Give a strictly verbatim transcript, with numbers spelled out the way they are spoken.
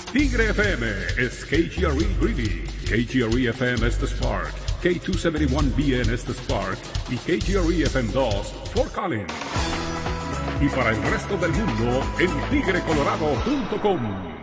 Tigre F M is K G R E Greeley, K G R E F M es The Spark, K doscientos setenta y uno B N es The Spark y K G R E F M dos Fort Collins. Y para el resto del mundo en tigre colorado punto com.